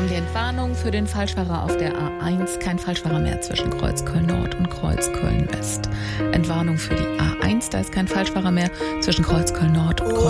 haben die Entwarnung für den Falschfahrer auf der A1. Kein Falschfahrer mehr zwischen Kreuzköln Nord und Kreuzköln West. Entwarnung für die A1. Da ist kein Falschfahrer mehr zwischen Kreuzköln Nord und Kreuzköln